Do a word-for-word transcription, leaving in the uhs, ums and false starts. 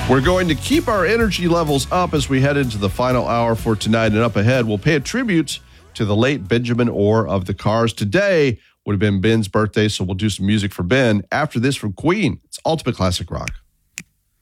We're going to keep our energy levels up as we head into the final hour for tonight. And up ahead, we'll pay a tribute to the late Benjamin Orr of the Cars. Today would have been Ben's birthday, so we'll do some music for Ben. After this from Queen, it's Ultimate Classic Rock.